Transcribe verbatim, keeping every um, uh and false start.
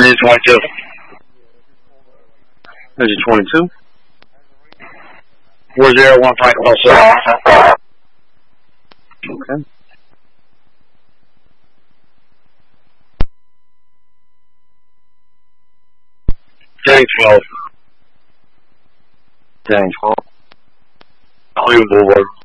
Engine twenty-two. Engine twenty-two. four zero one Frank Wilson. Okay. Jennings twelve. Jennings twelve. Cleveland Boulevard.